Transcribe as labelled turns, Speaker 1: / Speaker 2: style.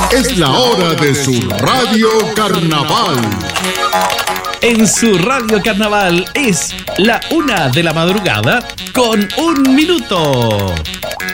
Speaker 1: Es la hora de su Radio Carnaval.
Speaker 2: En su Radio Carnaval es la 1 de la madrugada con 1 minuto.